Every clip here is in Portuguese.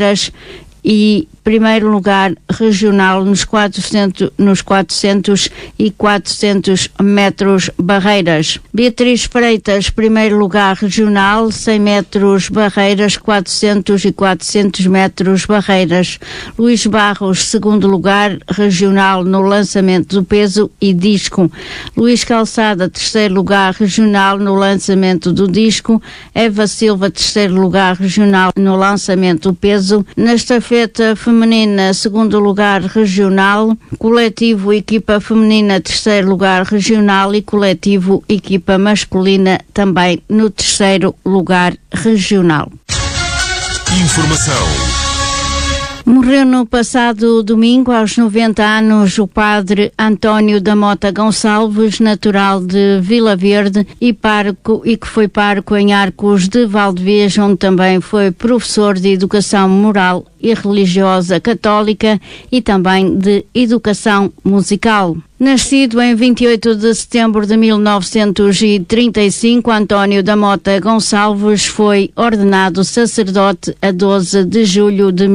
e primeiro lugar regional nos 400 e 400 metros barreiras. Beatriz Freitas, primeiro lugar regional, 100 metros barreiras, 400 e 400 metros barreiras. Luís Barros, segundo lugar regional no lançamento do peso e disco. Luís Calçada, terceiro lugar regional no lançamento do disco. Eva Silva, terceiro lugar regional no lançamento do peso. Na estafeta feminina, segundo lugar regional, coletivo equipa feminina, terceiro lugar regional, e coletivo equipa masculina também no terceiro lugar regional. Informação. Morreu no passado domingo, aos 90 anos, o padre António da Mota Gonçalves, natural de Vila Verde e que foi pároco em Arcos de Valdevez, onde também foi professor de educação moral e religiosa católica e também de educação musical. Nascido em 28 de setembro de 1935, António da Mota Gonçalves foi ordenado sacerdote a 12 de julho de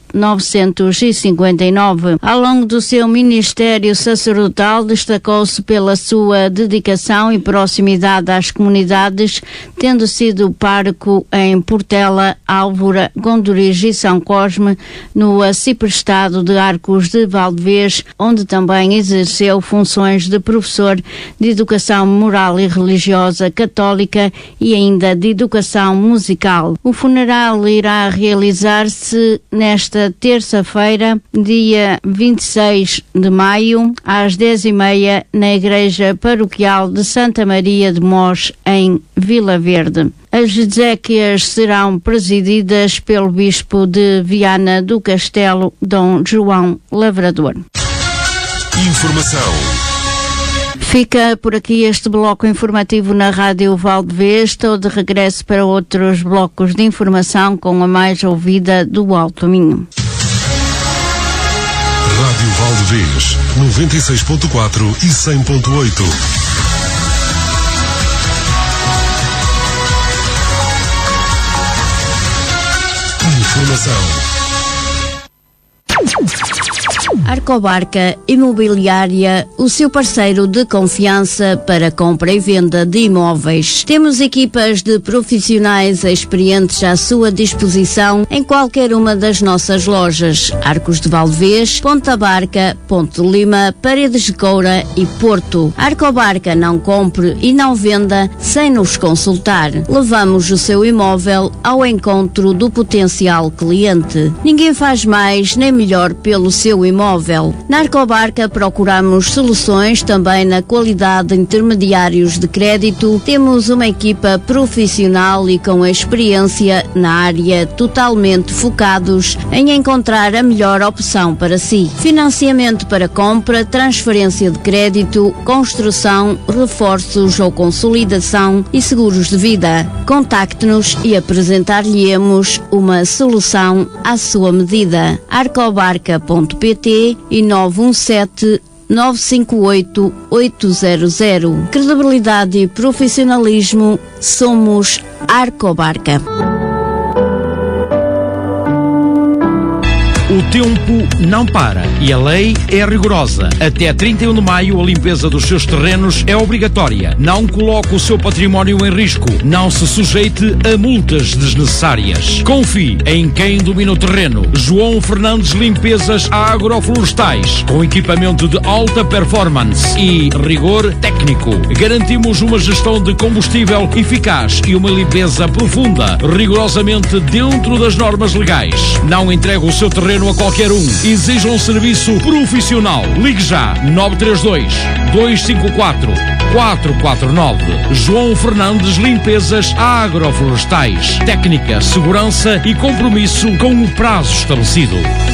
1959. Ao longo do seu ministério sacerdotal, destacou-se pela sua dedicação e proximidade às comunidades, tendo sido pároco em Portela, Álvora, Gondoriz e São Cosme, no arciprestado de Arcos de Valdevez, onde também exerceu funções de professor de educação moral e religiosa católica e ainda de educação musical. O funeral irá realizar-se nesta terça-feira, dia 26 de maio, às 10h30, na Igreja Paroquial de Santa Maria de Mós, em Vila Verde. As exéquias serão presididas pelo Bispo de Viana do Castelo, Dom João Lavrador. Informação. Fica por aqui este bloco informativo na Rádio Valdevez. Estou de regresso para outros blocos de informação com a mais ouvida do Alto Minho. Rádio Valdevez, 96.4 e 100.8. Informação. Arcobarca Imobiliária, o seu parceiro de confiança para compra e venda de imóveis. Temos equipas de profissionais experientes à sua disposição em qualquer uma das nossas lojas: Arcos de Valdevez, Ponta Barca, Ponte de Lima, Paredes de Coura e Porto. Arcobarca, não compre e não venda sem nos consultar. Levamos o seu imóvel ao encontro do potencial cliente. Ninguém faz mais nem melhor pelo seu imóvel. Na Arcobarca procuramos soluções também na qualidade de intermediários de crédito. Temos uma equipa profissional e com experiência na área, totalmente focados em encontrar a melhor opção para si. Financiamento para compra, transferência de crédito, construção, reforços ou consolidação e seguros de vida. Contacte-nos e apresentar-lhe-emos uma solução à sua medida. Arcobarca.pt e 917-958-800. Credibilidade e profissionalismo, somos Arcobarca. O tempo não para e a lei é rigorosa. Até 31 de maio, a limpeza dos seus terrenos é obrigatória. Não coloque o seu património em risco. Não se sujeite a multas desnecessárias. Confie em quem domina o terreno. João Fernandes Limpezas Agroflorestais, com equipamento de alta performance e rigor técnico. Garantimos uma gestão de combustível eficaz e uma limpeza profunda, rigorosamente dentro das normas legais. Não entregue o seu terreno a qualquer um. Exija um serviço profissional. Ligue já 932-254-449. João Fernandes Limpezas Agroflorestais. Técnica, segurança e compromisso com o prazo estabelecido.